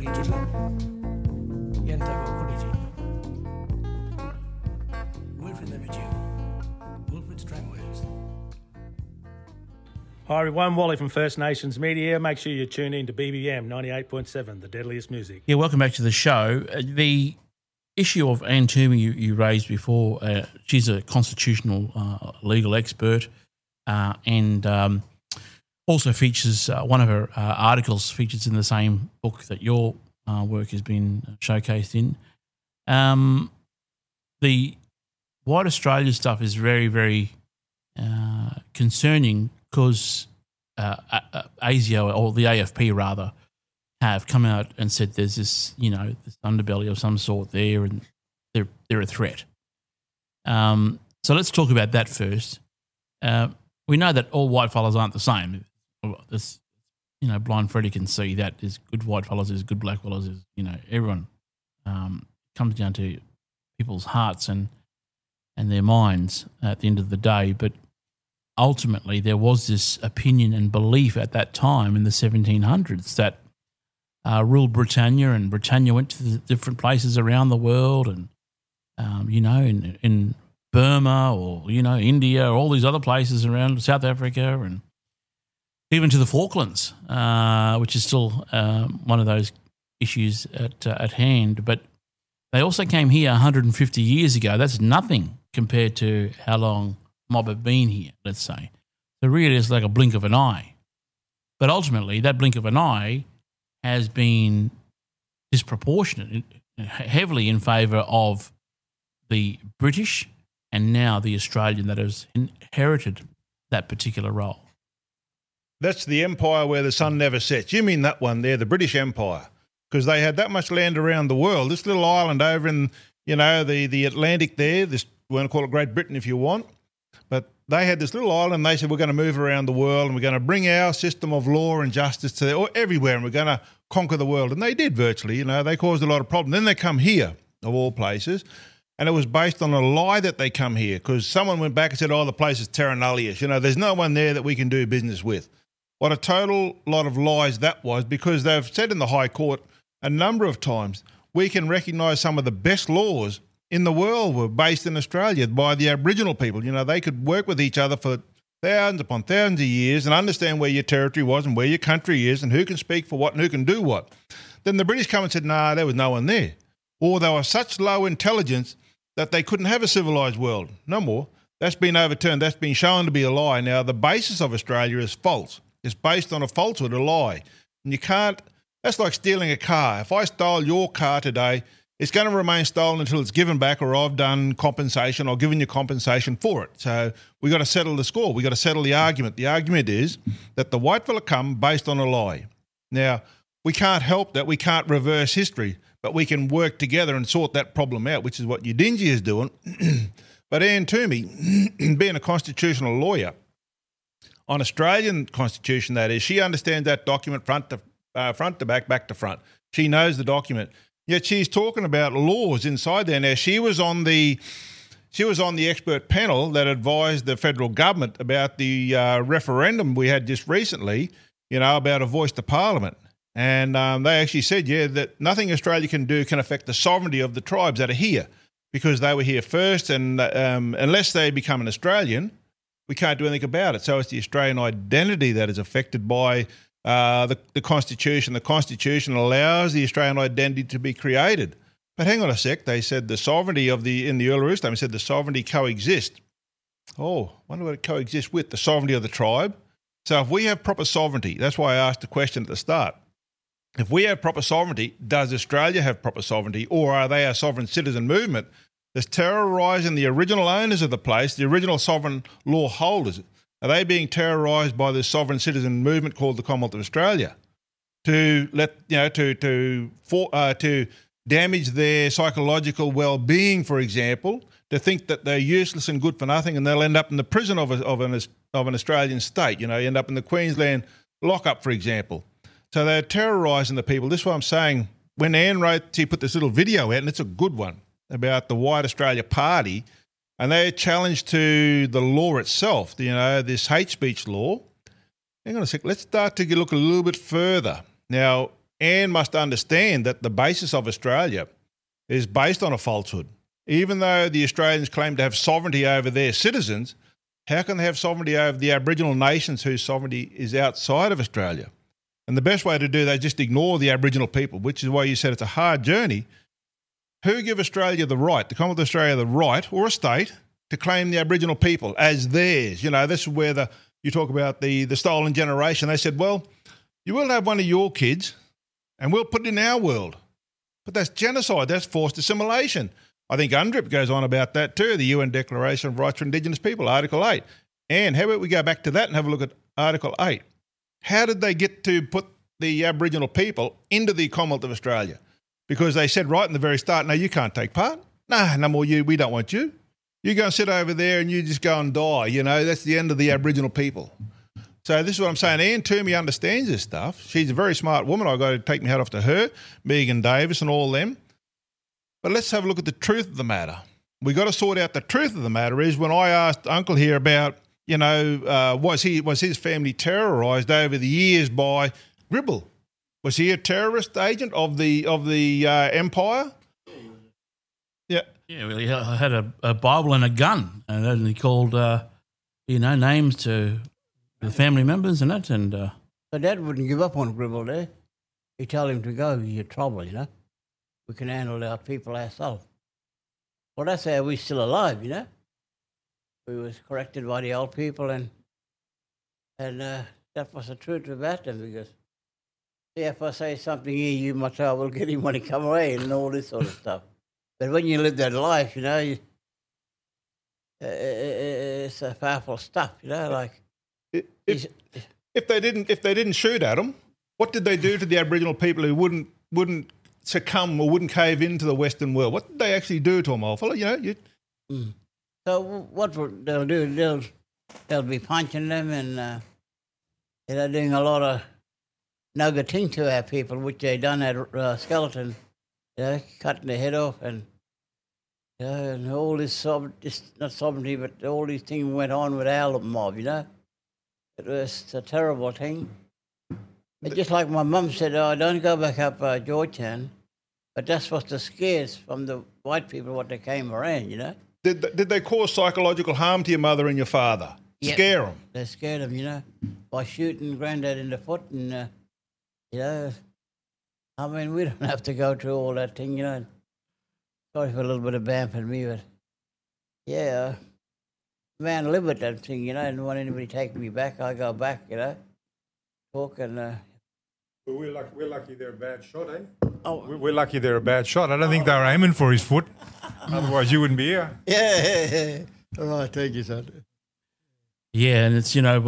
Original Yantago Original Wilfred Nevichu Wilfred Strangways. Hi everyone, Wally from First Nations Media. Make sure you tune in to BBM 98.7, the deadliest music. Yeah, welcome back to the show. The issue of Anne Toomey you raised before, she's a constitutional legal expert and also features, one of her articles features in the same book that your work has been showcased in. The White Australia stuff is very, very concerning because ASIO, or the AFP rather, have come out and said there's this, this underbelly of some sort there and they're a threat. So let's talk about that first. We know that all whitefellas aren't the same. This, Blind Freddie can see that there's good whitefellas, there's good blackfellas, there's, everyone comes down to people's hearts and their minds at the end of the day. But ultimately there was this opinion and belief at that time in the 1700s that ruled Britannia, and Britannia went to the different places around the world and, in Burma or, India or all these other places around South Africa and even to the Falklands, which is still one of those issues at hand. But they also came here 150 years ago. That's nothing compared to how long mob have been here, let's say. So really it's like a blink of an eye. But ultimately that blink of an eye has been disproportionate, heavily in favour of the British and now the Australian that has inherited that particular role. That's the empire where the sun never sets. You mean that one there, the British Empire, because they had that much land around the world. This little island over in, the Atlantic there, this, we're going to call it Great Britain if you want, but they had this little island and they said we're going to move around the world and we're going to bring our system of law and justice to everywhere and we're going to conquer the world. And they did virtually, they caused a lot of problems. Then they come here, of all places, and it was based on a lie that they come here because someone went back and said, the place is terra nullius. There's no one there that we can do business with. What a total lot of lies that was, because they've said in the High Court a number of times, we can recognise some of the best laws in the world were based in Australia by the Aboriginal people. They could work with each other for thousands upon thousands of years and understand where your territory was and where your country is and who can speak for what and who can do what. Then the British come and said, there was no one there. Or they were such low intelligence that they couldn't have a civilised world. No more. That's been overturned. That's been shown to be a lie. Now, the basis of Australia is false. It's based on a falsehood, a lie. And you can't, that's like stealing a car. If I stole your car today, it's going to remain stolen until it's given back or I've done compensation or given you compensation for it. So we got to settle the score. We got to settle the argument. The argument is that the white fella come based on a lie. Now, we can't help that. We can't reverse history, but we can work together and sort that problem out, which is what Udingi is doing. But Anne Toomey, being a constitutional lawyer, on Australian constitution, that is, she understands that document front to back to front. She knows the document. Yet she's talking about laws inside there. Now, she was on the expert panel that advised the federal government about the referendum we had just recently, about a voice to Parliament. And they actually said, that nothing Australia can do can affect the sovereignty of the tribes that are here because they were here first. And unless they become an Australian, we can't do anything about it. So it's the Australian identity that is affected by the Constitution. The Constitution allows the Australian identity to be created. But hang on a sec, they said the sovereignty in the Uluru Statement said the sovereignty coexist. Oh, I wonder what it coexists with, the sovereignty of the tribe. So if we have proper sovereignty, that's why I asked the question at the start. If we have proper sovereignty, does Australia have proper sovereignty, or are they a sovereign citizen movement that's terrorising the original owners of the place, the original sovereign law holders? Are they being terrorised by this sovereign citizen movement called the Commonwealth of Australia to damage their psychological well-being, for example, to think that they're useless and good for nothing and they'll end up in the prison of an Australian state, end up in the Queensland lockup, for example. So they're terrorising the people. This is what I'm saying. When Anne she put this little video out, and it's a good one, about the White Australia Party, and they challenged to the law itself, this hate speech law. Hang on a sec. Let's start to look a little bit further. Now, Anne must understand that the basis of Australia is based on a falsehood. Even though the Australians claim to have sovereignty over their citizens, how can they have sovereignty over the Aboriginal nations whose sovereignty is outside of Australia? And the best way to do that is just ignore the Aboriginal people, which is why you said it's a hard journey. Who give Australia the right, the Commonwealth of Australia the right, or a state, to claim the Aboriginal people as theirs? You know, this is where you talk about the stolen generation. They said, well, you will have one of your kids and we'll put it in our world. But that's genocide. That's forced assimilation. I think UNDRIP goes on about that too, the UN Declaration of Rights for Indigenous People, Article 8. And how about we go back to that and have a look at Article 8? How did they get to put the Aboriginal people into the Commonwealth of Australia? Because they said right in the very start, no, you can't take part. No more you. We don't want you. You go and sit over there and you just go and die. You know, that's the end of the Aboriginal people. So this is what I'm saying. Anne Toomey understands this stuff. She's a very smart woman. I've got to take my hat off to her, Megan Davis and all them. But let's have a look at the truth of the matter. We got to sort out the truth of the matter is when I asked Uncle here about, you know, was his family terrorised over the years by Gribble? Was he a terrorist agent of the empire? Yeah. Yeah, well, he had a Bible and a gun, and then he called, names to the family members and that. And So Dad wouldn't give up on Gribble there. He told him to go, you're trouble, you know. We can handle our people ourselves. Well, that's how we're still alive, you know. We was corrected by the old people, and that was the truth about them, because see, if I say something here, you might say, I will get him when he come away and all this sort of stuff. But when you live that life, you know, it's a powerful stuff, you know, like. If they didn't shoot at them, what did they do to the Aboriginal people who wouldn't succumb or wouldn't cave into the Western world? What did they actually do to them, old fella? You know, So what they'll do? They'll be punching them and doing a lot of nugget thing to our people, which they done at Skeleton, you know, cutting their head off and. And all this, not sovereignty, but all these things went on with our mob, you know. It was a terrible thing. But just like my mum said, don't go back up Georgetown, but that's what the scares from the white people, what they came around, you know. Did they cause psychological harm to your mother and your father? Yep. Scare them? They scared them, you know, by shooting Grandad in the foot and, you know, I mean, we don't have to go through all that thing, you know. Sorry for a little bit of bamping me, but yeah, man, live with that thing, you know. I didn't want anybody taking me back. I go back, you know, talk and. But we're lucky they're a bad shot, eh? Oh, We're lucky they're a bad shot. I don't think they were aiming for his foot. Otherwise, you wouldn't be here. yeah. All right, thank you, son. yeah, and it's, you know,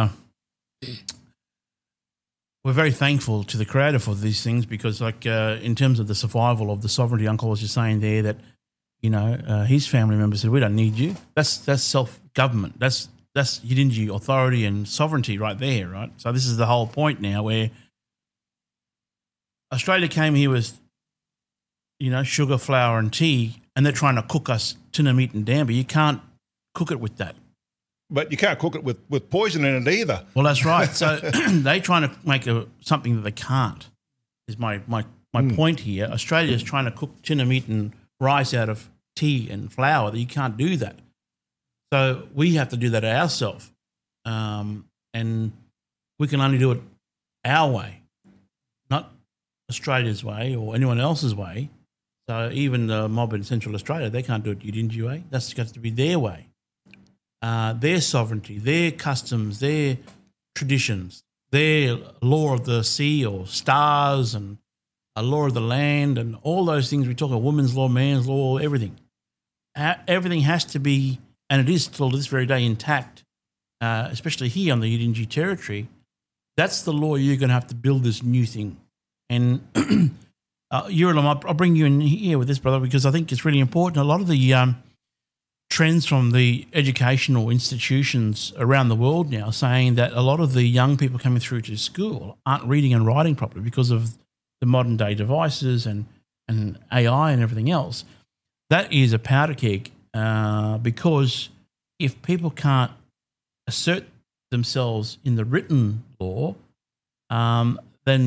we're very thankful to the Creator for these things because, like, in terms of the survival of the sovereignty, Uncle was just saying there that, you know, his family members said, we don't need you. That's self-government. That's Yidinji authority and sovereignty right there, right? So this is the whole point now where Australia came here with, you know, sugar, flour and tea, and they're trying to cook us tuna meat and damper. You can't cook it with that. But you can't cook it with poison in it either. Well, that's right. So they're trying to make something that they can't, is my point here. Australia's trying to cook tuna meat and rice out of tea and flour. You can't do that. So we have to do that ourselves. And we can only do it our way, not Australia's way or anyone else's way. So even the mob in Central Australia, they can't do it Yidinji way. That's got to be their way. Their sovereignty, their customs, their traditions, their law of the sea or stars and a law of the land and all those things we talk about, women's law, man's law, everything. Everything has to be, and it is still to this very day intact, especially here on the Yidinji territory. That's the law you're going to have to build this new thing. And Yuralam, I'll bring you in here with this, brother, because I think it's really important. A lot of the trends from the educational institutions around the world now saying that a lot of the young people coming through to school aren't reading and writing properly because of the modern day devices and AI and everything else. That is a powder keg because if people can't assert themselves in the written law, then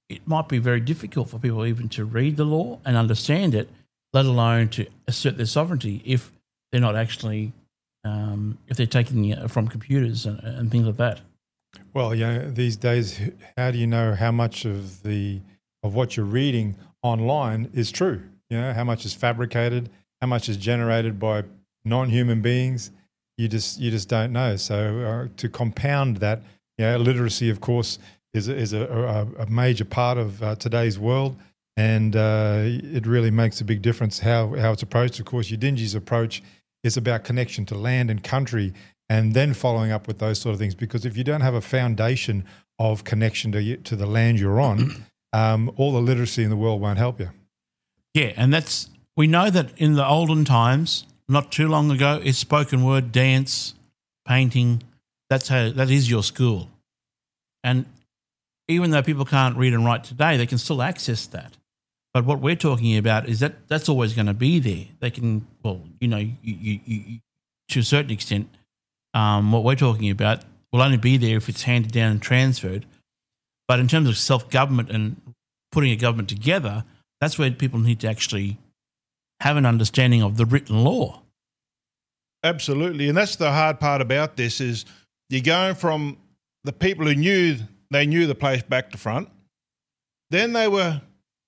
it might be very difficult for people even to read the law and understand it, let alone to assert their sovereignty if they're not actually, if they're taking it from computers and things like that. Well, these days, how do you know how much of what you're reading online is true? How much is fabricated, how much is generated by non-human beings? You just don't know. So to compound that, literacy, of course, is a major part of today's world, and it really makes a big difference how it's approached. Of course, Yidinji's approach is about connection to land and country, and then following up with those sort of things. Because if you don't have a foundation of connection to the land you're on, all the literacy in the world won't help you. Yeah, and we know that in the olden times, not too long ago, it's spoken word, dance, painting. That is your school. And even though people can't read and write today, they can still access that. But what we're talking about is that's always going to be there. They can, you to a certain extent, what we're talking about will only be there if it's handed down and transferred. But in terms of self-government and putting a government together, that's where people need to actually have an understanding of the written law. Absolutely. And that's the hard part about this is you're going from the people who knew the place back to front. Then they were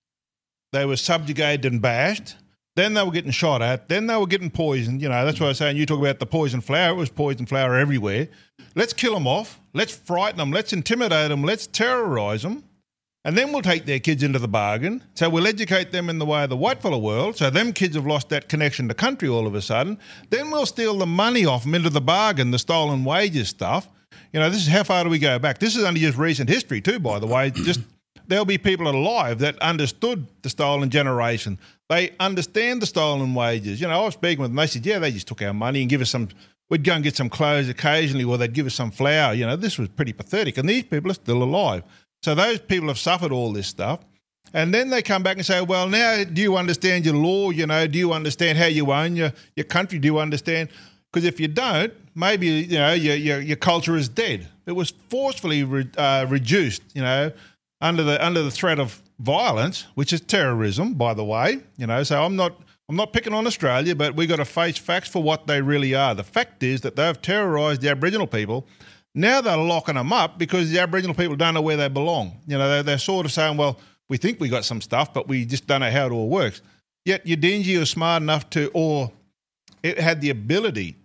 subjugated and bashed. Then they were getting shot at. Then they were getting poisoned. That's why I was saying, you talk about the poison flower. It was poison flower everywhere. Let's kill them off. Let's frighten them. Let's intimidate them. Let's terrorise them. And then we'll take their kids into the bargain. So we'll educate them in the way of the whitefellow world. So them kids have lost that connection to country all of a sudden. Then we'll steal the money off them into the bargain, the stolen wages stuff. This is how far do we go back? This is only just recent history too, by the way. Just there'll be people alive that understood the stolen generation. They understand the stolen wages. I was speaking with them. They said, they just took our money and give us some. We'd go and get some clothes occasionally, or they'd give us some flour. This was pretty pathetic. And these people are still alive. So those people have suffered all this stuff. And then they come back and say, well, now do you understand your law? Do you understand how you own your country? Do you understand? Because if you don't, maybe, your culture is dead. It was forcefully reduced, under the threat of violence, which is terrorism, by the way. So I'm not picking on Australia, but we've got to face facts for what they really are. The fact is that they've terrorised the Aboriginal people. Now they're locking them up because the Aboriginal people don't know where they belong. They're sort of saying, well, we think we got some stuff, but we just don't know how it all works. Yet Yidinji was smart enough or it had the ability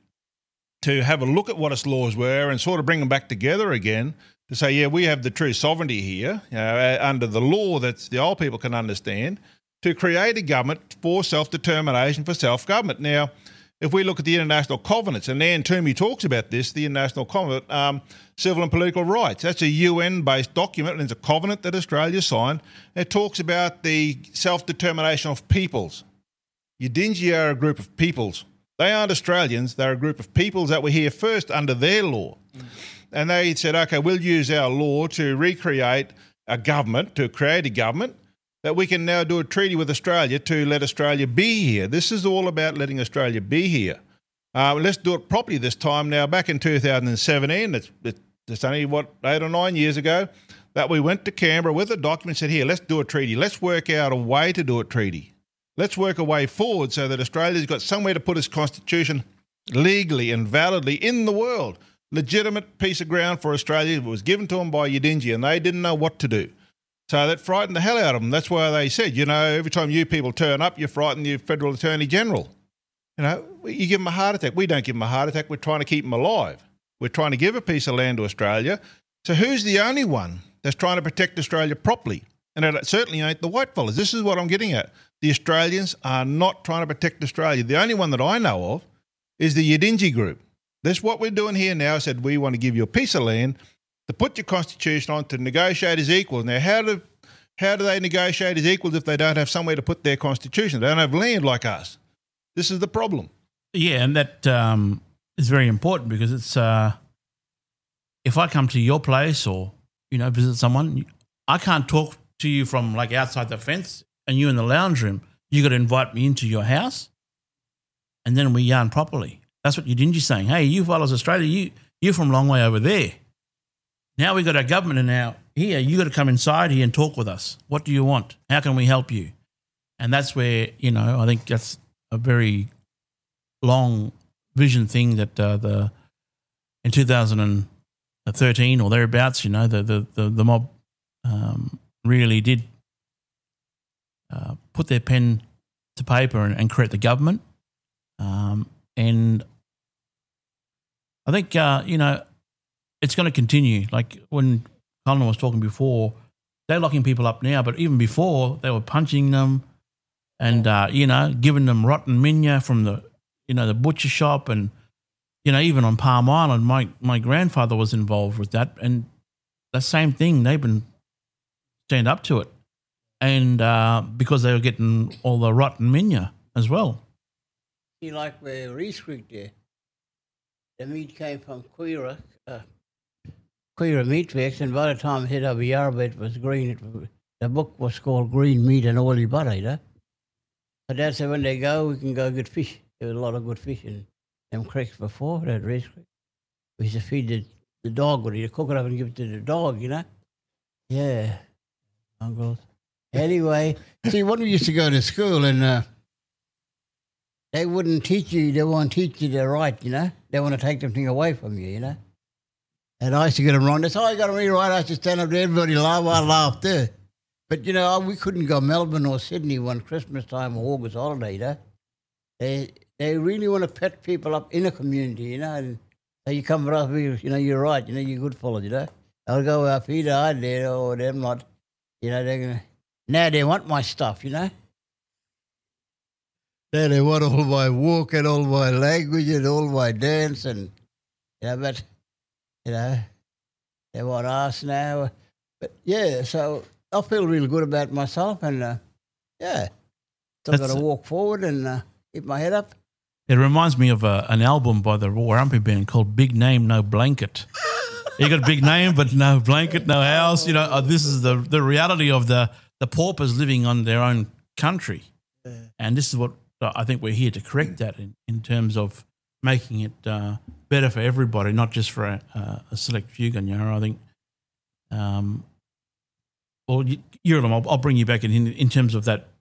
to have a look at what its laws were and sort of bring them back together again to say, we have the true sovereignty here under the law that the old people can understand to create a government for self-determination, for self-government. Now, if we look at the international covenants, and Nan Toomey talks about this, the international covenant, civil and political rights. That's a UN-based document, and it's a covenant that Australia signed. It talks about the self-determination of peoples. Yidinji are a group of peoples. They aren't Australians. They're a group of peoples that were here first under their law. And they said, okay, we'll use our law to recreate a government, to create a government, that we can now do a treaty with Australia to let Australia be here. This is all about letting Australia be here. Let's do it properly this time. Now, back in 2017, it's only, 8 or 9 years ago, that we went to Canberra with a document and said, here, let's do a treaty. Let's work out a way to do a treaty. Let's work a way forward so that Australia's got somewhere to put its constitution legally and validly in the world. Legitimate piece of ground for Australia. It was given to them by Yidinji, and they didn't know what to do. So that frightened the hell out of them. That's why they said, every time you people turn up, you frighten the Federal Attorney General. You give them a heart attack. We don't give them a heart attack. We're trying to keep them alive. We're trying to give a piece of land to Australia. So who's the only one that's trying to protect Australia properly? And it certainly ain't the whitefellas. This is what I'm getting at. The Australians are not trying to protect Australia. The only one that I know of is the Yidinji group. That's what we're doing here now. I said, we want to give you a piece of land to put your constitution on, to negotiate as equals. Now, how do they negotiate as equals if they don't have somewhere to put their constitution? They don't have land like us. This is the problem. Yeah, and that is very important because it's if I come to your place or visit someone, I can't talk to you from like outside the fence and you in the lounge room. You got to invite me into your house, and then we yarn properly. That's what Yidinji's saying. Hey, you fellas Australia, you're from a long way over there. Now we've got our government in here, you got to come inside here and talk with us. What do you want? How can we help you? And that's where, I think that's a very long vision thing that in 2013 or thereabouts, the mob really did put their pen to paper and create the government. And I think, it's going to continue. Like when Colin was talking before, they're locking people up now, but even before they were punching them and, giving them rotten minya from the butcher shop. And, even on Palm Island, my grandfather was involved with that. And the same thing, they've been stand up to it. And because they were getting all the rotten minya as well. See, like where Reese Creek there, the meat came from Queera Meatworks, and by the time it hit over Yarra, it was green. The book was called Green Meat and Oily Butter, But Dad said when they go, we can go get fish. There was a lot of good fish in them creeks before, that Reese Creek. We used to feed the dog with it. You cook it up and give it to the dog, Yeah. Uncles. Anyway, see, when we used to go to school and they wouldn't teach you, they won't teach you the right, They want to take the thing away from you, And I used to get them wrong. They said, I got to read right. I used to stand up there, everybody laugh, I laughed too. But, we couldn't go Melbourne or Sydney one Christmas time or August holiday, They really want to pet people up in a community, and so you come up with, you're right, you're good fellows, I'll go up either I did or them not, they're going to, now they want my stuff, Now they want all my walk and all my language and all my dance and, but, they want us now. But, yeah, so I feel really good about myself and, still got to walk forward and keep my head up. It reminds me of an album by the Warumpi Band called Big Name, No Blanket. You got a big name, but no blanket, no house. This is the reality of the paupers living on their own country. Yeah. And this is what I think we're here to correct that in terms of making it better for everybody, not just for a select few, Ganyara. I think, I'll bring you back in terms of that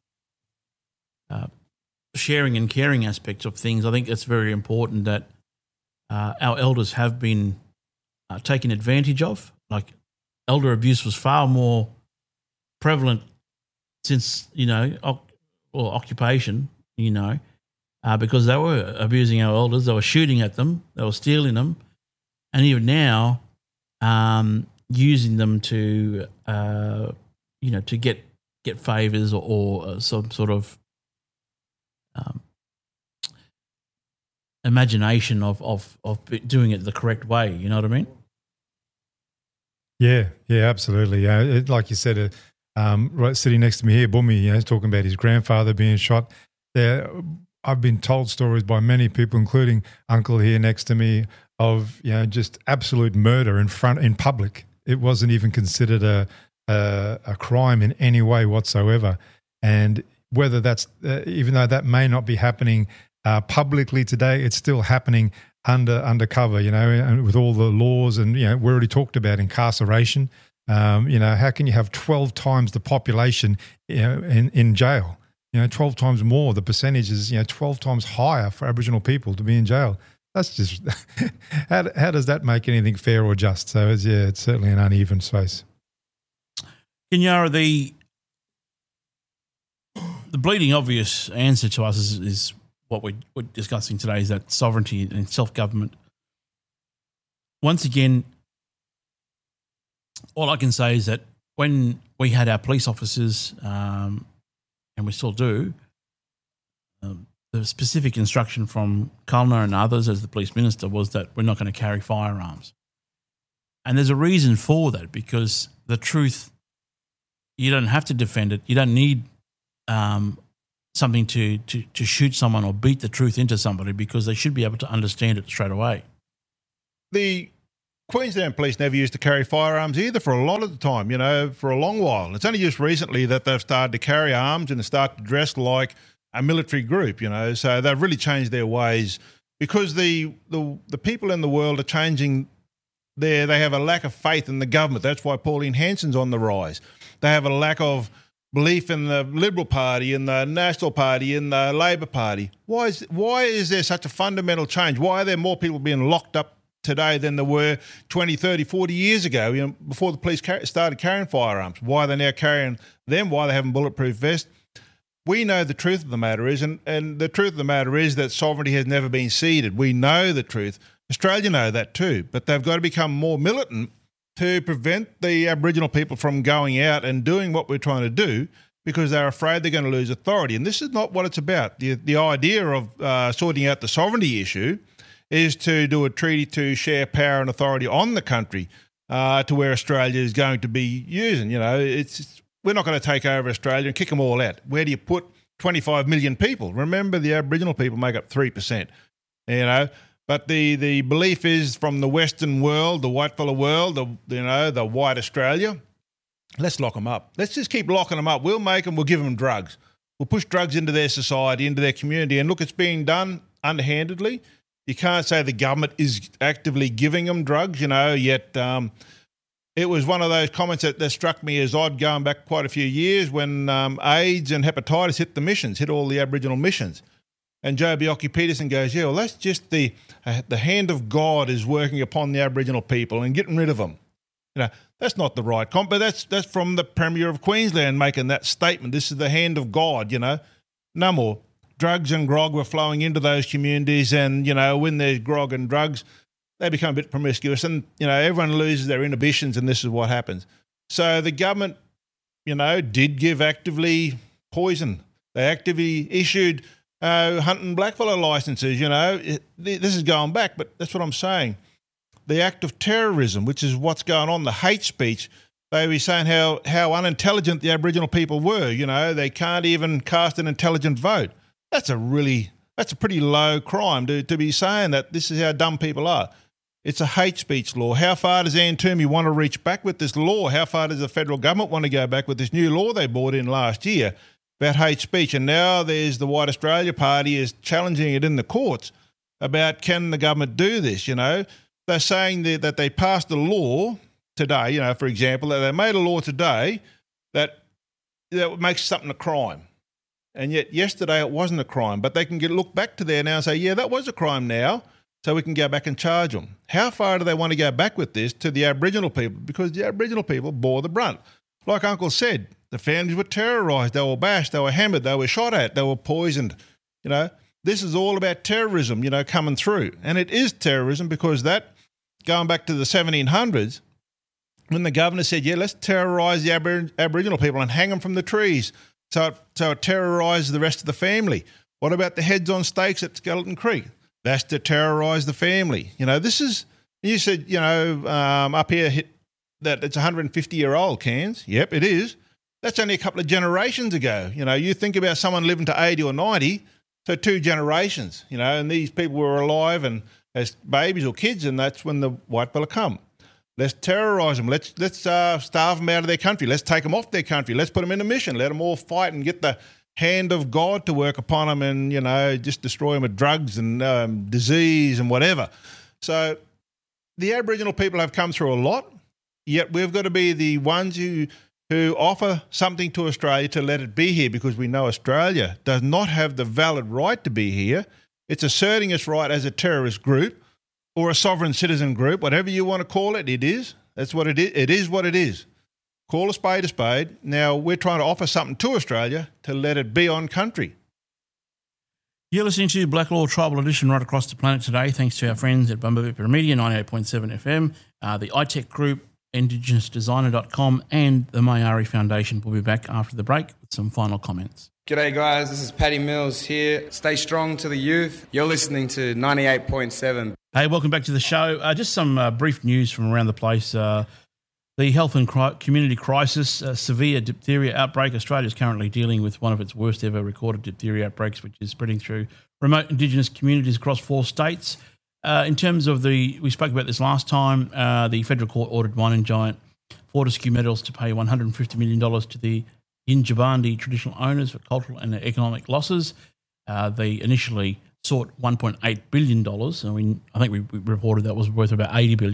sharing and caring aspects of things. I think it's very important that our elders have been taken advantage of. Like elder abuse was far more prevalent since, occupation, because they were abusing our elders. They were shooting at them. They were stealing them. And even now, using them to, to get favours or some sort of imagination of doing it the correct way. You know what I mean? Yeah, absolutely. Like you said, right sitting next to me here, Bumi, talking about his grandfather being shot. I've been told stories by many people, including Uncle here next to me, of just absolute murder in public. It wasn't even considered a crime in any way whatsoever. And whether that's even though that may not be happening publicly today, it's still happening undercover, and with all the laws and, we already talked about incarceration. How can you have 12 times the population, in jail? 12 times more. The percentage is, 12 times higher for Aboriginal people to be in jail. That's just, how does that make anything fair or just? So, it's certainly an uneven space. Kinyara, the bleeding obvious answer to us is what we're discussing today, is that sovereignty and self-government. Once again, all I can say is that when we had our police officers, and we still do, the specific instruction from Kulna and others as the police minister was that we're not going to carry firearms. And there's a reason for that, because the truth, you don't have to defend it. You don't need something to shoot someone or beat the truth into somebody, because they should be able to understand it straight away. The Queensland Police never used to carry firearms either for a lot of the time, for a long while. It's only just recently that they've started to carry arms and start to dress like a military group, so they've really changed their ways, because the people in the world are changing They have a lack of faith in the government. That's why Pauline Hanson's on the rise. They have a lack of belief in the Liberal Party, in the National Party, in the Labor Party. Why is there such a fundamental change? Why are there more people being locked up today than there were 20, 30, 40 years ago, before the police started carrying firearms? Why are they now carrying them? Why are they having bulletproof vests? We know the truth of the matter is, and the truth of the matter is that sovereignty has never been ceded. We know the truth. Australia know that too, but they've got to become more militant to prevent the Aboriginal people from going out and doing what we're trying to do, because they're afraid they're going to lose authority. And this is not what it's about. The idea of sorting out the sovereignty issue is to do a treaty to share power and authority on the country, to where Australia is going to be using. We're not going to take over Australia and kick them all out. Where do you put 25 million people? Remember, the Aboriginal people make up 3%. But the belief is from the Western world, the whitefella world, the white Australia, let's lock them up. Let's just keep locking them up. We'll make them, we'll give them drugs. We'll push drugs into their society, into their community. And look, it's being done underhandedly. You can't say the government is actively giving them drugs, yet it was one of those comments that struck me as odd going back quite a few years when AIDS and hepatitis hit all the Aboriginal missions. And Joe Bjelke-Petersen goes, yeah, well, that's just the hand of God is working upon the Aboriginal people and getting rid of them. That's not the right comment, but that's from the Premier of Queensland making that statement. This is the hand of God, No more. Drugs and grog were flowing into those communities, and, when there's grog and drugs, they become a bit promiscuous and, everyone loses their inhibitions, and this is what happens. So the government, did give actively poison. They actively issued hunting blackfellow licences, This is going back, but that's what I'm saying. The act of terrorism, which is what's going on, the hate speech, they were saying how unintelligent the Aboriginal people were. They can't even cast an intelligent vote. That's a pretty low crime to be saying that this is how dumb people are. It's a hate speech law. How far does Ann Toomey want to reach back with this law? How far does the federal government want to go back with this new law they brought in last year about hate speech? And now there's the White Australia Party is challenging it in the courts about, can the government do this, They're saying that they passed a law today, for example, that they made a law today that makes something a crime. And yet yesterday it wasn't a crime. But they can look back to there now and say, yeah, that was a crime now, so we can go back and charge them. How far do they want to go back with this to the Aboriginal people? Because the Aboriginal people bore the brunt. Like Uncle said, the families were terrorised, they were bashed, they were hammered, they were shot at, they were poisoned. This is all about terrorism, coming through. And it is terrorism because that, going back to the 1700s, when the governor said, yeah, let's terrorise the Aboriginal people and hang them from the trees. So it terrorised the rest of the family. What about the heads on stakes at Skeleton Creek? That's to terrorise the family. You said, up here that it's 150-year-old, Cairns. Yep, it is. That's only a couple of generations ago. You think about someone living to 80 or 90, so 2 generations, and these people were alive and as babies or kids, and that's when the white fella come. Let's terrorise them. Let's starve them out of their country. Let's take them off their country. Let's put them in a mission. Let them all fight and get the hand of God to work upon them and, just destroy them with drugs and disease and whatever. So the Aboriginal people have come through a lot, yet we've got to be the ones who offer something to Australia to let it be here, because we know Australia does not have the valid right to be here. It's asserting its right as a terrorist group or a sovereign citizen group, whatever you want to call it, it is. That's what it is. It is what it is. Call a spade a spade. Now we're trying to offer something to Australia to let it be on country. You're listening to Black Law Tribal Edition right across the planet today, thanks to our friends at Bumbabippa Media, 98.7 FM, the iTech Group, IndigenousDesigner.com, and the Mayari Foundation. We'll be back after the break with some final comments. G'day guys, this is Paddy Mills here. Stay strong to the youth. You're listening to 98.7. Hey, welcome back to the show. Just some brief news from around the place. The health and community crisis, severe diphtheria outbreak. Australia is currently dealing with one of its worst ever recorded diphtheria outbreaks, which is spreading through remote Indigenous communities across 4 states. In terms of we spoke about this last time, the federal court ordered Mining Giant Fortescue Metals to pay $150 million to the Yindjibarndi traditional owners for cultural and economic losses. They initially sought $1.8 billion. I think we reported that was worth about $80 billion.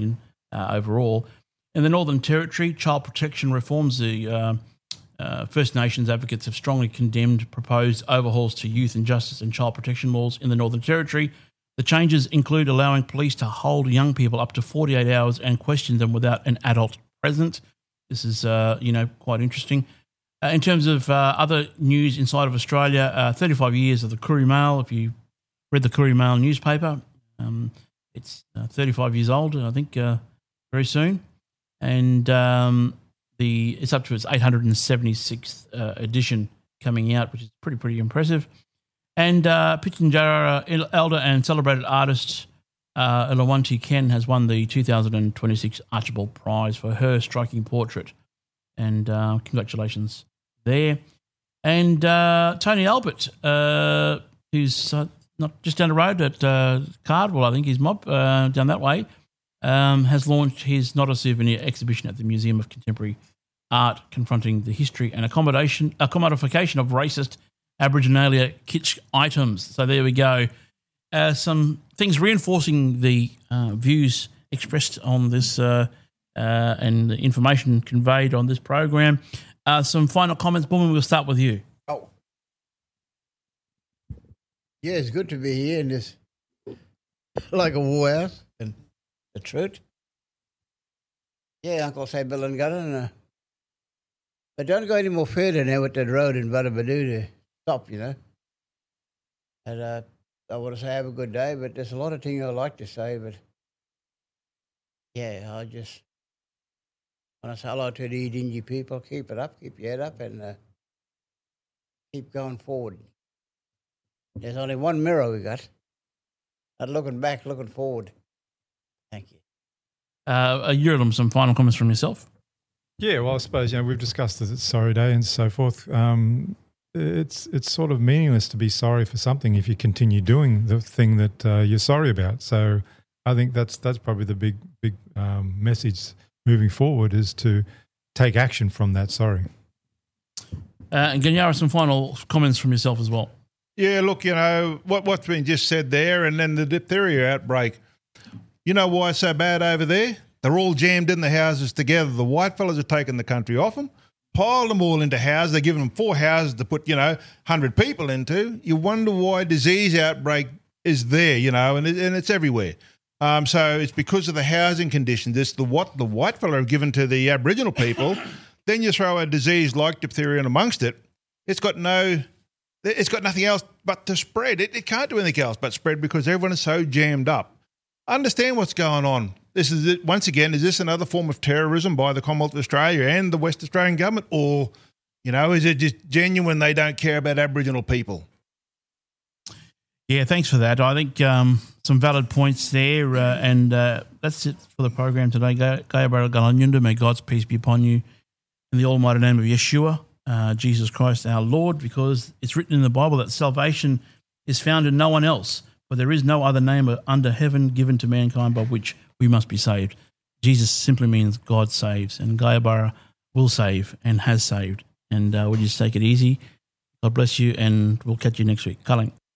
overall. In the Northern Territory, child protection reforms, the First Nations advocates have strongly condemned proposed overhauls to youth and justice and child protection laws in the Northern Territory. The changes include allowing police to hold young people up to 48 hours and question them without an adult present. This is, quite interesting. In terms of other news inside of Australia, 35 years of the Courier Mail. If you read the Courier Mail newspaper, it's 35 years old, I think, very soon. And it's up to its 876th edition coming out, which is pretty impressive. And Pitjantjatjara elder and celebrated artist Ilawanti Ken has won the 2026 Archibald Prize for her striking portrait. And congratulations there. And Tony Albert, who's not just down the road at Cardwell, I think his mob, down that way, has launched his Not a Souvenir exhibition at the Museum of Contemporary Art, confronting the history and commodification of racist Aboriginalia kitsch items. So there we go. Some things reinforcing the views expressed on this and the information conveyed on this program. Some final comments. Booman, we'll start with you. Oh. Yeah, it's good to be here in this, like a warhouse and the truth. Yeah, Uncle say Bill and Gunn. But don't go any more further now with that road in Badabadoo to stop, And I want to say have a good day, but there's a lot of things I'd like to say, but yeah, I just want to say hello to the Dingy people. Keep it up, keep your head up, and keep going forward. There's only one mirror we got. Not looking back, looking forward. Thank you. Yurlum, some final comments from yourself? Yeah, well, I suppose, we've discussed the sorry day and so forth. It's sort of meaningless to be sorry for something if you continue doing the thing that you're sorry about. So I think that's probably the big message moving forward, is to take action from that sorry. And Ganyara, some final comments from yourself as well. Yeah, look, what's been just said there, and then the diphtheria outbreak. You know why it's so bad over there? They're all jammed in the houses together. The white fellas have taken the country off them, piled them all into houses. They're giving them 4 houses to put, 100 people into. You wonder why disease outbreak is there, and it's everywhere. So it's because of the housing conditions. It's what the white fella have given to the Aboriginal people. Then you throw a disease like diphtheria in amongst it. It's got nothing else but to spread. It can't do anything else but spread because everyone is so jammed up. Understand what's going on. This is it. Once again, is this another form of terrorism by the Commonwealth of Australia and the West Australian government? Or, is it just genuine they don't care about Aboriginal people? Yeah, thanks for that. I think some valid points there. And that's it for the program today. Gaya Bara Galanyunda, may God's peace be upon you in the almighty name of Yeshua, Jesus Christ our Lord, because it's written in the Bible that salvation is found in no one else, for there is no other name under heaven given to mankind by which we must be saved. Jesus simply means God saves, and Gaya Bara will save and has saved. And we'll just take it easy. God bless you, and we'll catch you next week. Kaling.